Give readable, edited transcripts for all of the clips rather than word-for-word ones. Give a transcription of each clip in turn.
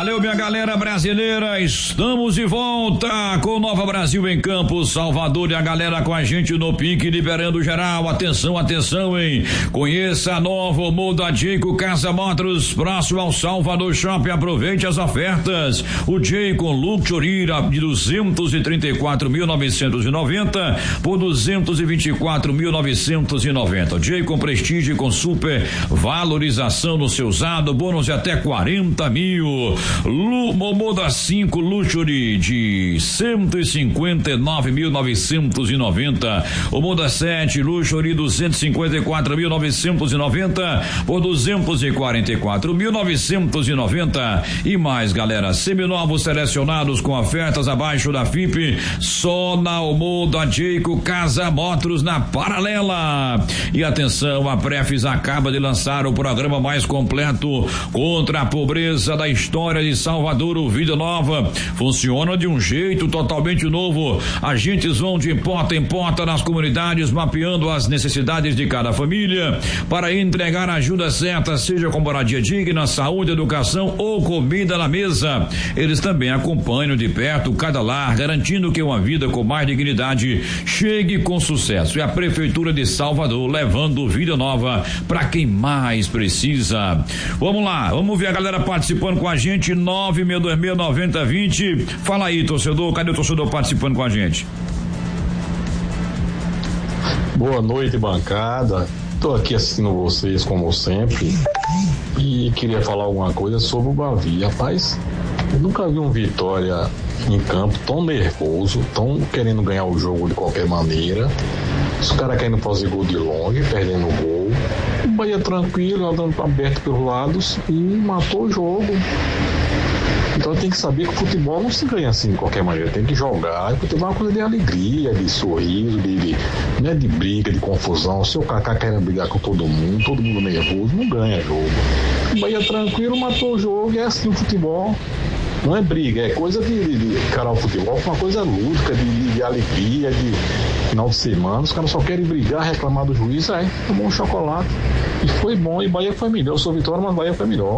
Valeu, minha galera brasileira, estamos de volta com Nova Brasil em Campos, Salvador, e a galera com a gente no pique, liberando geral. Atenção, atenção, hein? Conheça a nova Moda Jayco Casa Motors, próximo ao Salvador Shopping. Aproveite as ofertas. O Jayco Luxury de 234.990 por 224.990. Jayco Prestige com super valorização no seu usado, bônus de até 40 mil. Moda 5 Luxury de 159.990. O Moda 7 Luxury 254.990 por 244.990 e mais, galera. Seminovos selecionados com ofertas abaixo da FIP só na Moda Jayco Casa Motors na Paralela. E atenção, a Prefis acaba de lançar o programa mais completo contra a pobreza da história de Salvador. O Vida Nova funciona de um jeito totalmente novo. Agentes vão de porta em porta nas comunidades, mapeando as necessidades de cada família para entregar a ajuda certa, seja com moradia digna, saúde, educação ou comida na mesa. Eles também acompanham de perto cada lar, garantindo que uma vida com mais dignidade chegue com sucesso. E a Prefeitura de Salvador levando Vida Nova para quem mais precisa. Vamos lá, vamos ver a galera participando com a gente. 962699020. Fala aí, torcedor, cadê o torcedor participando com a gente? Boa noite, bancada. Tô aqui assistindo vocês como sempre e queria falar alguma coisa sobre o Bavi. Rapaz, eu nunca vi um Vitória em campo tão nervoso, tão querendo ganhar o jogo de qualquer maneira. Os caras querendo fazer gol de longe, perdendo o gol. O Bahia tranquilo, andando aberto pelos lados e matou o jogo. Então tem que saber que o futebol não se ganha assim de qualquer maneira, tem que jogar. O futebol é uma coisa de alegria, de sorriso, não é de briga, de confusão. Se o Kaká querendo brigar com todo mundo nervoso, não ganha jogo. O Bahia tranquilo matou o jogo, e é assim o futebol. Não é briga, é coisa de encarar o futebol, é uma coisa lúdica, de alegria, de final de semana. Os caras só querem brigar, reclamar do juiz, tomou um chocolate. E foi bom, e Bahia foi melhor. Eu sou Vitória, mas Bahia foi melhor.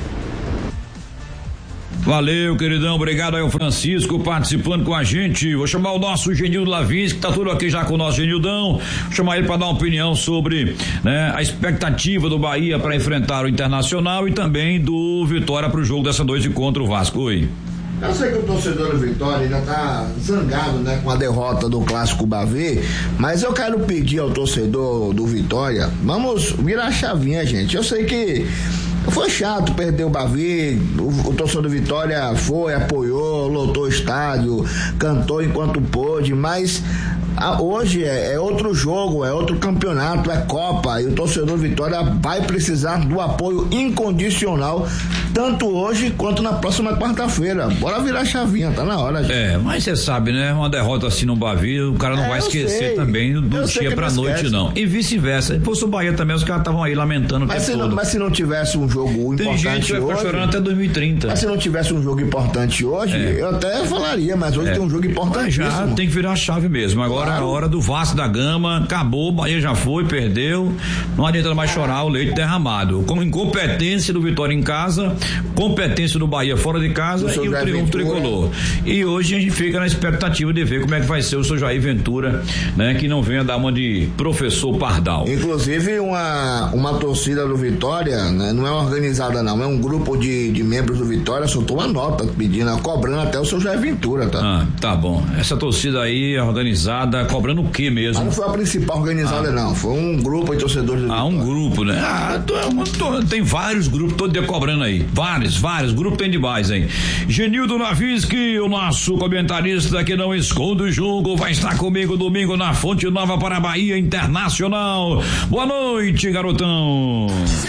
Valeu, queridão, obrigado aí ao Francisco participando com a gente. Vou chamar o nosso Genildo Lavins, que tá tudo aqui já com o nosso Genildão. Vou chamar ele para dar uma opinião sobre, né, a expectativa do Bahia para enfrentar o Internacional e também do Vitória pro jogo dessa noite contra o Vasco. Oi. Eu sei que o torcedor do Vitória ainda tá zangado, né, com a derrota do Clássico Bavi, mas eu quero pedir ao torcedor do Vitória, vamos virar a chavinha, gente. Eu sei que foi chato perder o Bavi, o torcedor do Vitória foi, apoiou, lotou o estádio, cantou enquanto pôde, mas hoje é outro jogo, é outro campeonato, é Copa, e o torcedor do Vitória vai precisar do apoio incondicional, tanto hoje quanto na próxima quarta-feira. Bora virar a chavinha, tá na hora, gente. Mas você sabe, né? Uma derrota assim no Bavi, o cara não vai esquecer também do dia pra noite, não. E vice-versa. Se fosse o Bahia também, os caras estavam aí lamentando o tempo todo. Mas se não tivesse um jogo importante hoje... Tem gente que vai ficar chorando até 2030. Mas se não tivesse um jogo importante hoje, eu até falaria, mas hoje tem um jogo importantíssimo. Já tem que virar a chave mesmo. Agora é a hora do Vasco da Gama, acabou, o Bahia já foi, perdeu, não adianta mais chorar o leite derramado. Com incompetência do Vitória em casa, competência do Bahia fora de casa e o triunfo tricolor. E hoje a gente fica na expectativa de ver como é que vai ser o seu Jair Ventura, né? Que não venha dar uma de professor Pardal. Inclusive uma torcida do Vitória, né? Não é organizada não, é um grupo de membros do Vitória, soltou uma nota pedindo, cobrando até o seu Jair Ventura, tá? Tá bom. Essa torcida aí é organizada, cobrando o que mesmo? Mas não foi a principal organizada não, foi um grupo de torcedores do Vitória. Um grupo, né? Tem vários grupos todo dia cobrando aí, vários grupos tem demais, hein? Genildo Navinsky, o nosso comentarista que não esconde o jogo, vai estar comigo domingo na Fonte Nova para Bahia Internacional. Boa noite, garotão.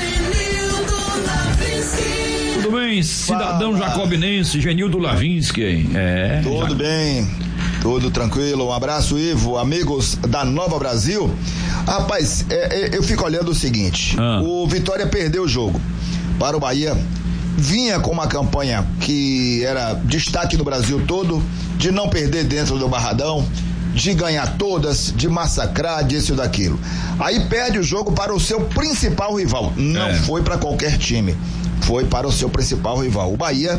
Tudo bem, cidadão jacobinense, Genildo Lavinsky. Tudo bem, tudo tranquilo. Um abraço, Ivo, amigos da Nova Brasil. Rapaz, eu fico olhando o seguinte: o Vitória perdeu o jogo para o Bahia, vinha com uma campanha que era destaque no Brasil todo, de não perder dentro do Barradão, de ganhar todas, de massacrar, disso e daquilo. Aí perde o jogo para o seu principal rival. Não foi para qualquer time, foi para o seu principal rival. O Bahia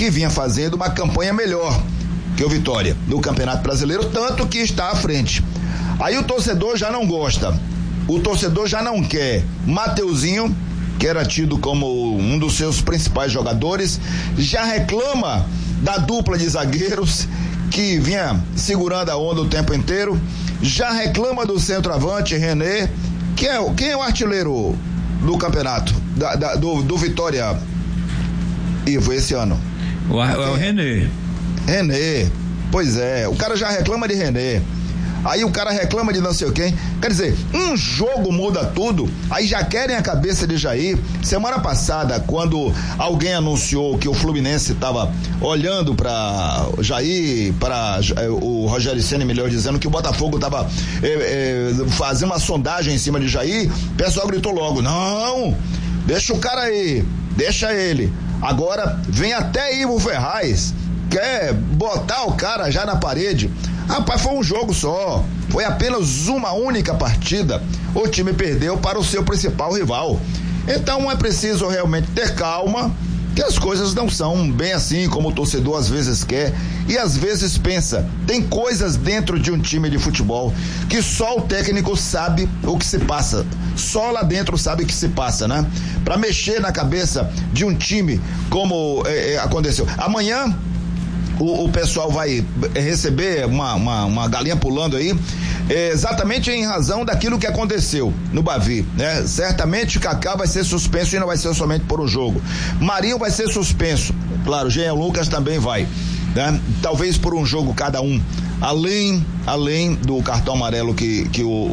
que vinha fazendo uma campanha melhor que o Vitória no Campeonato Brasileiro, tanto que está à frente. Aí o torcedor já não gosta, o torcedor já não quer Mateuzinho, que era tido como um dos seus principais jogadores, já reclama da dupla de zagueiros que vinha segurando a onda o tempo inteiro, já reclama do centroavante René, quem é o artilheiro do campeonato do Vitória, Ivo, esse ano? O René. René, pois é, o cara já reclama de René, aí o cara reclama de não sei quem. Quer dizer, um jogo muda tudo, aí já querem a cabeça de Jair. Semana passada, quando alguém anunciou que o Fluminense estava olhando para Jair, para o Rogério Ceni, melhor dizendo, que o Botafogo estava fazendo uma sondagem em cima de Jair, o pessoal gritou logo: não, deixa o cara aí, deixa ele. Agora vem até Ivo Ferraz, quer botar o cara já na parede. Rapaz, foi um jogo só, foi apenas uma única partida, o time perdeu para o seu principal rival. Então é preciso realmente ter calma, que as coisas não são bem assim como o torcedor às vezes quer e às vezes pensa. Tem coisas dentro de um time de futebol que só o técnico sabe o que se passa, só lá dentro sabe o que se passa, né? Para mexer na cabeça de um time como aconteceu. Amanhã o pessoal vai receber uma galinha pulando aí, exatamente em razão daquilo que aconteceu no Bavi, né? Certamente Kaká vai ser suspenso e não vai ser somente por um jogo. Marinho vai ser suspenso, claro, Jean Lucas também vai, né? Talvez por um jogo cada um, além do cartão amarelo que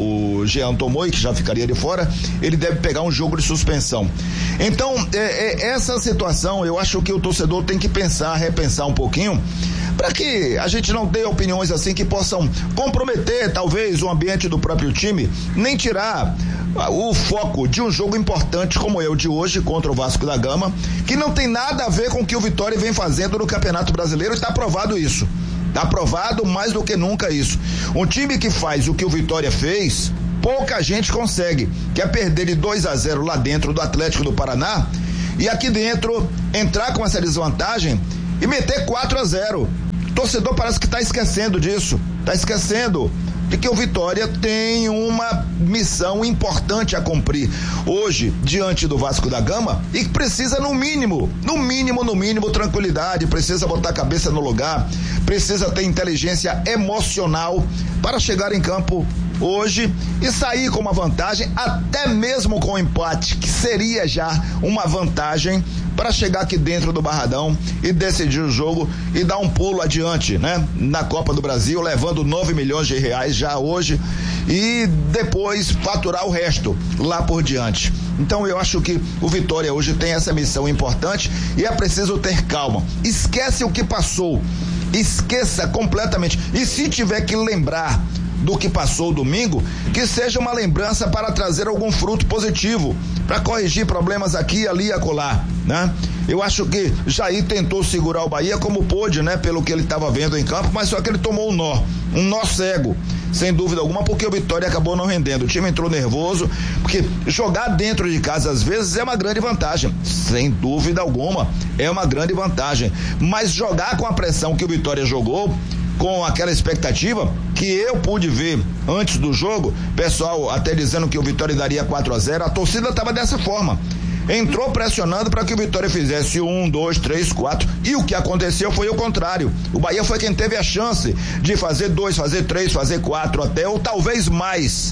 o Jean tomou e que já ficaria de fora, ele deve pegar um jogo de suspensão. Então, essa situação, eu acho que o torcedor tem que repensar um pouquinho, para que a gente não dê opiniões assim que possam comprometer talvez o ambiente do próprio time, nem tirar o foco de um jogo importante como é o de hoje contra o Vasco da Gama, que não tem nada a ver com o que o Vitória vem fazendo no Campeonato Brasileiro, e está provado isso. Está provado mais do que nunca isso. Um time que faz o que o Vitória fez, pouca gente consegue, que é perder de 2-0 lá dentro do Atlético do Paraná e aqui dentro entrar com essa desvantagem e meter 4-0. O torcedor parece que está esquecendo disso, está esquecendo de que o Vitória tem uma missão importante a cumprir hoje diante do Vasco da Gama e que precisa no mínimo tranquilidade, precisa botar a cabeça no lugar, precisa ter inteligência emocional para chegar em campo hoje e sair com uma vantagem, até mesmo com o empate, que seria já uma vantagem para chegar aqui dentro do Barradão e decidir o jogo e dar um pulo adiante, né? Na Copa do Brasil, levando 9 milhões de reais já hoje e depois faturar o resto lá por diante. Então eu acho que o Vitória hoje tem essa missão importante e é preciso ter calma. Esquece o que passou, esqueça completamente. E se tiver que lembrar do que passou domingo, que seja uma lembrança para trazer algum fruto positivo, para corrigir problemas aqui, ali e acolá, né? Eu acho que Jair tentou segurar o Bahia como pôde, né? Pelo que ele estava vendo em campo, mas só que ele tomou um nó cego, sem dúvida alguma, porque o Vitória acabou não rendendo. O time entrou nervoso, porque jogar dentro de casa às vezes é uma grande vantagem, sem dúvida alguma, é uma grande vantagem, mas jogar com a pressão que o Vitória jogou, com aquela expectativa que eu pude ver antes do jogo, pessoal até dizendo que o Vitória daria 4-0, a torcida estava dessa forma, entrou pressionando para que o Vitória fizesse 1, 2, 3, 4, e o que aconteceu foi o contrário. O Bahia foi quem teve a chance de fazer 2, fazer 3, fazer 4 até, ou talvez mais.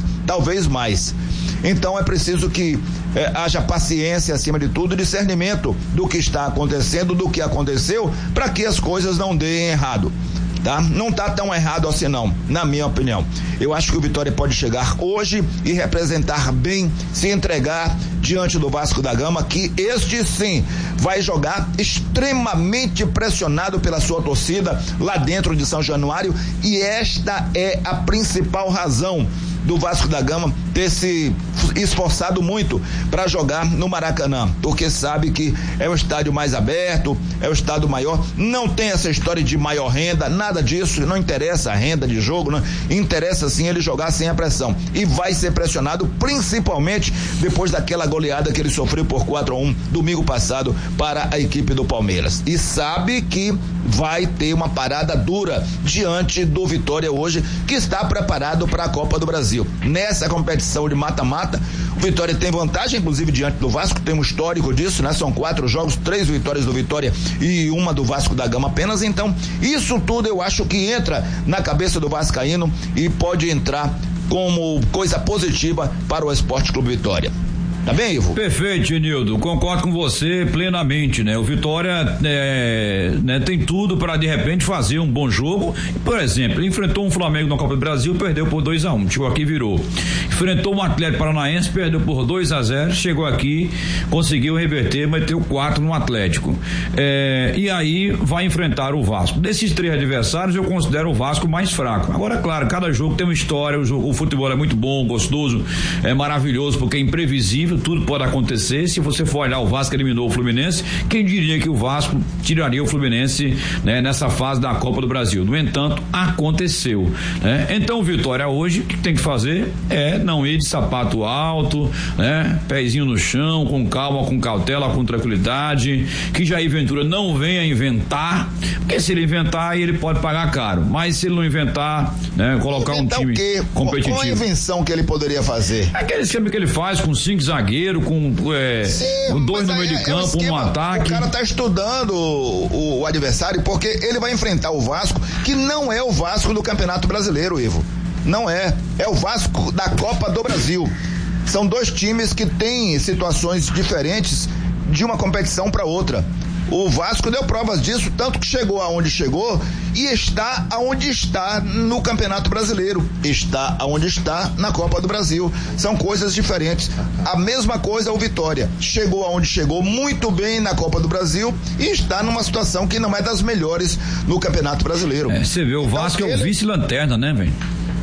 Então é preciso que haja paciência acima de tudo, discernimento do que está acontecendo, do que aconteceu, para que as coisas não deem errado. Tá? Não tá tão errado assim não, na minha opinião. Eu acho que o Vitória pode chegar hoje e representar bem, se entregar diante do Vasco da Gama, que este sim vai jogar extremamente pressionado pela sua torcida lá dentro de São Januário, e esta é a principal razão do Vasco da Gama ter se esforçado muito para jogar no Maracanã, porque sabe que é o estádio mais aberto, é o estádio maior, não tem essa história de maior renda, nada disso, não interessa a renda de jogo, não interessa sim ele jogar sem a pressão, e vai ser pressionado principalmente depois daquela goleada que ele sofreu por 4-1 domingo passado para a equipe do Palmeiras, e sabe que vai ter uma parada dura diante do Vitória hoje, que está preparado para a Copa do Brasil. Nessa competição de mata-mata, o Vitória tem vantagem, inclusive diante do Vasco, tem um histórico disso, né? São 4 jogos, 3 vitórias do Vitória e uma do Vasco da Gama apenas, então isso tudo eu acho que entra na cabeça do vascaíno e pode entrar como coisa positiva para o Esporte Clube Vitória. Tá bem, Ivo? Perfeito, Nildo, concordo com você plenamente, né? O Vitória tem tudo para de repente fazer um bom jogo. Por exemplo, ele enfrentou um Flamengo na Copa do Brasil, perdeu por 2-1, chegou aqui e virou. Enfrentou um Atlético Paranaense, perdeu por 2-0, chegou aqui, conseguiu reverter, meteu 4 no Atlético. E aí vai enfrentar o Vasco. Desses 3 adversários, eu considero o Vasco mais fraco. Agora, claro, cada jogo tem uma história, o futebol é muito bom, gostoso, é maravilhoso, porque é imprevisível, tudo pode acontecer. Se você for olhar, o Vasco eliminou o Fluminense, quem diria que o Vasco tiraria o Fluminense, né, nessa fase da Copa do Brasil? No entanto, aconteceu, né? Então, Vitória hoje, o que tem que fazer é não ir de sapato alto, né? Pezinho no chão, com calma, com cautela, com tranquilidade, que Jair Ventura não venha inventar, porque se ele inventar, ele pode pagar caro, mas se ele não inventar, né, colocar inventar um time competitivo. Qual a invenção que ele poderia fazer? Aquele esquema que ele faz com 5 zagueiros, com 2 no meio de campo, um ataque. O cara tá estudando o adversário, porque ele vai enfrentar o Vasco, que não é o Vasco do Campeonato Brasileiro, Ivo. Não é o Vasco da Copa do Brasil. São 2 times que têm situações diferentes de uma competição para outra. O Vasco deu provas disso, tanto que chegou aonde chegou e está aonde está no Campeonato Brasileiro, está aonde está na Copa do Brasil. São coisas diferentes. A mesma coisa o Vitória, chegou aonde chegou muito bem na Copa do Brasil e está numa situação que não é das melhores no Campeonato Brasileiro. Você vê, o Vasco é o vice-lanterna, né, velho?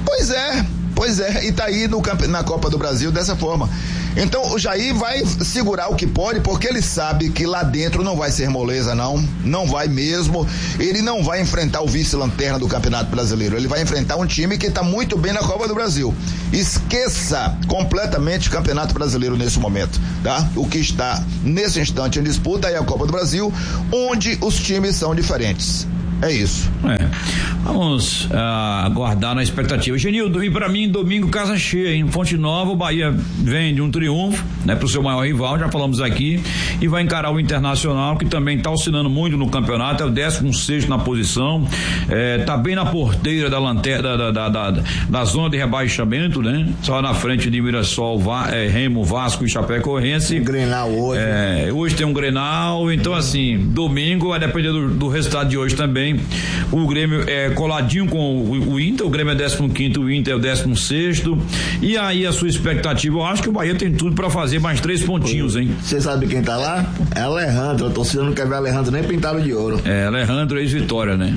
Pois é, e tá aí na Copa do Brasil dessa forma. Então o Jair vai segurar o que pode, porque ele sabe que lá dentro não vai ser moleza, não vai mesmo. Ele não vai enfrentar o vice-lanterna do Campeonato Brasileiro, ele vai enfrentar um time que está muito bem na Copa do Brasil. Esqueça completamente o Campeonato Brasileiro nesse momento, tá? O que está nesse instante em disputa é a Copa do Brasil, onde os times são diferentes. É isso. Vamos aguardar na expectativa. Genildo, e pra mim, domingo, casa cheia, em Fonte Nova, o Bahia vem de um triunfo, né, pro seu maior rival, já falamos aqui, e vai encarar o Internacional, que também tá oscilando muito no campeonato, é o 16º na posição, tá bem na porteira da lanterna, da zona de rebaixamento, né? Só na frente de Mirassol, Remo, Vasco e Chapecoense. Grenal hoje. Hoje tem um Grenal, então assim, domingo vai depender do resultado de hoje também. O Grêmio é coladinho com o Inter, o Grêmio é 15º, o Inter é o 16º, e aí a sua expectativa, eu acho que o Bahia tem tudo pra fazer mais 3 pontinhos, hein? Você sabe quem tá lá? É Alejandro, a torcida não quer ver Alejandro nem pintado de ouro. Alejandro ex-Vitória, né?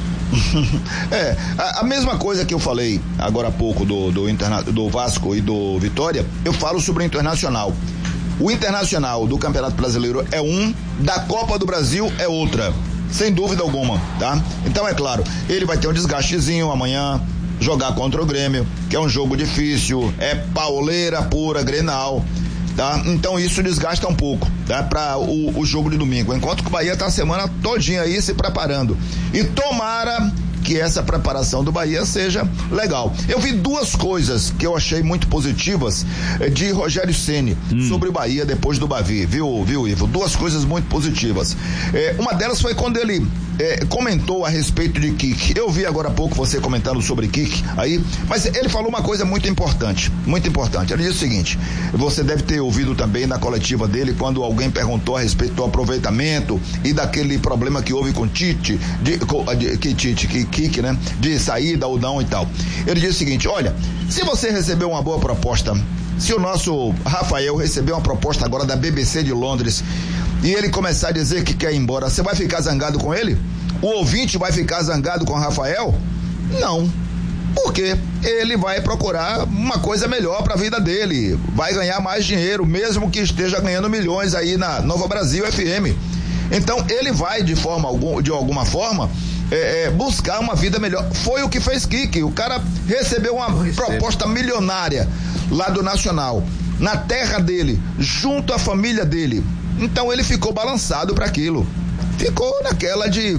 A mesma coisa que eu falei agora há pouco do Vasco e do Vitória, eu falo sobre o Internacional. O Internacional do Campeonato Brasileiro é da Copa do Brasil é outra. Sem dúvida alguma, tá? Então é claro, ele vai ter um desgastezinho amanhã, jogar contra o Grêmio, que é um jogo difícil, é pauleira pura, Grenal, tá? Então isso desgasta um pouco, tá? Para o jogo de domingo, enquanto que o Bahia tá a semana todinha aí se preparando. E tomara que essa preparação do Bahia seja legal. Eu vi 2 coisas que eu achei muito positivas de Rogério Ceni sobre o Bahia depois do Bavi, viu, Ivo? 2 coisas muito positivas. Uma delas foi quando ele comentou a respeito de Kik. Eu vi agora há pouco você comentando sobre Kik aí, mas ele falou uma coisa muito importante, muito importante. Ele disse o seguinte: você deve ter ouvido também na coletiva dele, quando alguém perguntou a respeito do aproveitamento e daquele problema que houve com Tite, Kik, né? De saída ou não e tal. Ele disse o seguinte: olha, se você recebeu uma boa proposta, se o nosso Rafael receber uma proposta agora da BBC de Londres e ele começar a dizer que quer ir embora, você vai ficar zangado com ele? O ouvinte vai ficar zangado com o Rafael? porque ele vai procurar uma coisa melhor para a vida dele, vai ganhar mais dinheiro, mesmo que esteja ganhando milhões aí na Nova Brasil FM. Então ele vai de alguma forma buscar uma vida melhor. Foi o que fez Kiki. O cara recebeu uma proposta milionária lá do Nacional, na terra dele, junto à família dele. Então ele ficou balançado para aquilo, ficou naquela de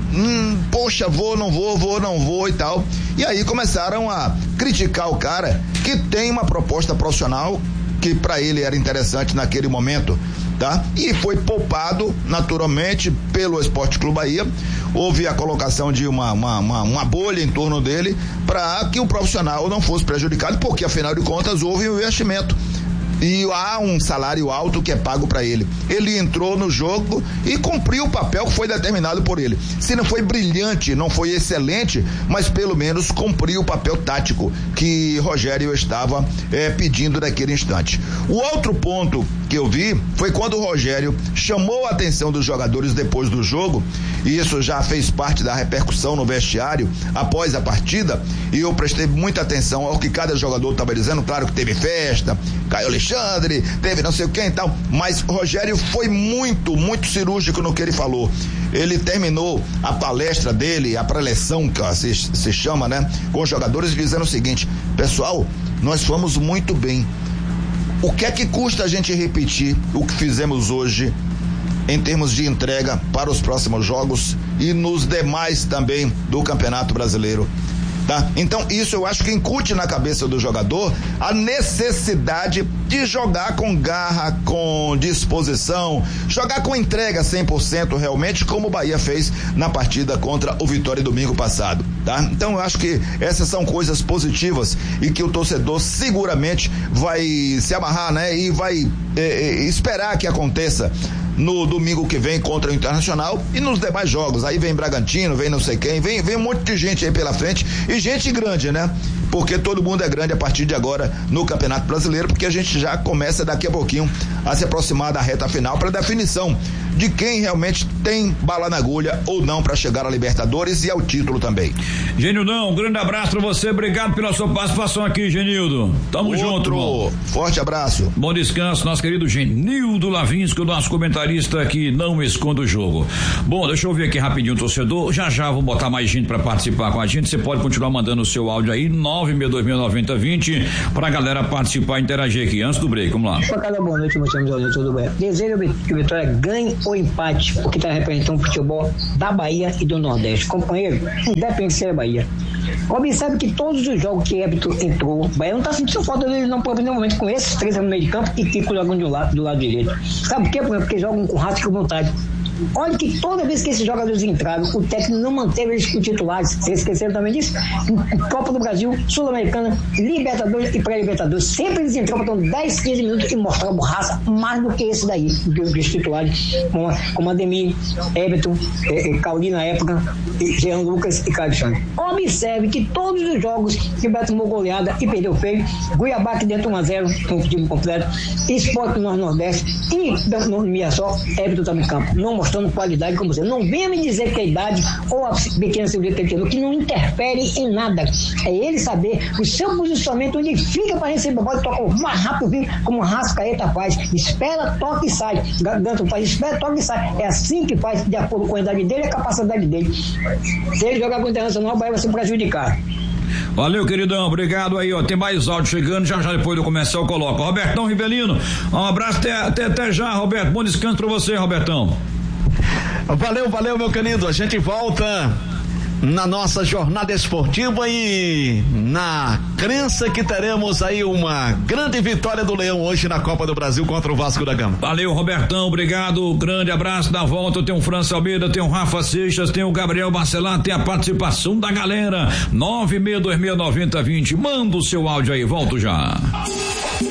poxa, vou, não vou e tal. E aí começaram a criticar o cara, que tem uma proposta profissional que para ele era interessante naquele momento, tá? E foi poupado naturalmente pelo Esporte Clube Bahia. Houve a colocação de uma bolha em torno dele para que o profissional não fosse prejudicado, porque afinal de contas houve um investimento e há um salário alto que é pago para ele. Ele entrou no jogo e cumpriu o papel que foi determinado por ele. Se não foi brilhante, não foi excelente, mas pelo menos cumpriu o papel tático que Rogério estava pedindo naquele instante. O outro ponto que eu vi foi quando o Rogério chamou a atenção dos jogadores depois do jogo, e isso já fez parte da repercussão no vestiário após a partida, e eu prestei muita atenção ao que cada jogador estava dizendo. Claro que teve festa, Caio Alexandre, teve não sei quem e tal, mas Rogério foi muito cirúrgico no que ele falou. Ele terminou a palestra dele, a preleção que se chama, né, com os jogadores, dizendo o seguinte: pessoal, nós fomos muito bem. O que é que custa a gente repetir o que fizemos hoje em termos de entrega para os próximos jogos e nos demais também do Campeonato Brasileiro? Tá? Então isso eu acho que incute na cabeça do jogador a necessidade de jogar com garra, com disposição, jogar com entrega 100% realmente, como o Bahia fez na partida contra o Vitória domingo passado, tá? Então eu acho que essas são coisas positivas e que o torcedor seguramente vai se amarrar, né? E vai esperar que aconteça no domingo que vem contra o Internacional e nos demais jogos. Aí vem Bragantino, vem não sei quem, vem um monte de gente aí pela frente, e gente grande, né? Porque todo mundo é grande a partir de agora no Campeonato Brasileiro, porque a gente já começa daqui a pouquinho a se aproximar da reta final para definição de quem realmente tem bala na agulha ou não para chegar à Libertadores e ao título também. Genildão, um grande abraço para você, obrigado pela sua participação aqui, Genildo. Tamo junto, irmão. Forte abraço. Bom descanso, nosso querido Genildo Lavinsky, o nosso comentarista que não esconde o jogo. Bom, deixa eu ver aqui rapidinho o torcedor, já vou botar mais gente para participar com a gente. Você pode continuar mandando o seu áudio aí, 962.09020, pra galera participar e interagir aqui, antes do break, vamos lá. Boa noite, meus amigos, tudo bem? Desejo que o Vitória ganhe ou empate, porque está representando o futebol da Bahia e do Nordeste. Companheiro, independente de ser a Bahia. Observe que todos os jogos que Everton entrou, o Bahia não está sentindo falta dele não por nenhum momento, com esses três no meio de campo e Kiko jogando do lado direito. Sabe por quê? Porque jogam com raça e com vontade. Olha que toda vez que esses jogadores entraram, o técnico não manteve eles titulares. Vocês esqueceram também disso? Copa do Brasil, Sul-Americana, Libertadores e Pré-Libertadores. Sempre eles entraram por 10, 15 minutos e mostravam raça mais do que esse daí, do que os titulares, como Ademir, Everton, Cauli na época, Jean Lucas e Caio Alexandre. Observe que todos os jogos que o Beto tomou goleada e perdeu feio, Cuiabá aqui dentro 1-0, com o time completo, Sport no Nordeste e no Mirassol, Everton estava em campo. Não mostrando qualidade como você. Não venha me dizer que a idade ou a pequena cirurgia que não interfere em nada. É ele saber o seu posicionamento, onde fica para receber a bola e toca o mais rápido como o Rascaeta faz. Espera, toca e sai. Ganto faz, espera, toca e sai. É assim que faz, de acordo com a idade dele e a capacidade dele. Se ele jogar com o Internacional, o Bahia vai se prejudicar. Valeu, queridão, obrigado aí, ó, tem mais áudio chegando, já depois do começar eu coloco. Robertão Rivelino, um abraço até já, Roberto, bom descanso pra você, Robertão. Valeu, meu querido, a gente volta na nossa jornada esportiva e na crença que teremos aí uma grande vitória do Leão hoje na Copa do Brasil contra o Vasco da Gama. Valeu, Robertão, obrigado, grande abraço. Da volta tem o França Almeida, tem o Rafa Seixas, tem o Gabriel Barcelar, tem a participação da galera. 962699020, manda o seu áudio aí, volto já.